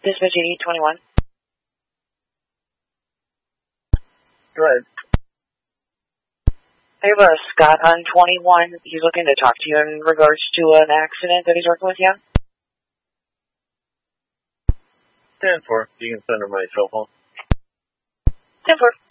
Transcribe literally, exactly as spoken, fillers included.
Dispatch eighty twenty-one. Go ahead. I have a Scott on twenty-one. He's looking to talk to you in regards to an accident that he's working with you. ten four. You can send him my cell phone. ten four.